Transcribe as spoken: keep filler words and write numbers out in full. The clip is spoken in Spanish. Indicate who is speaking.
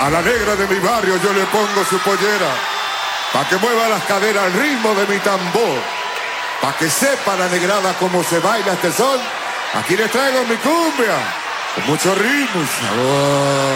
Speaker 1: A la negra de mi barrio yo le pongo su pollera, pa' que mueva las caderas al ritmo de mi tambor, pa' que sepa la negrada cómo se baila este son. Aquí les traigo mi cumbia, con mucho ritmo y sabor.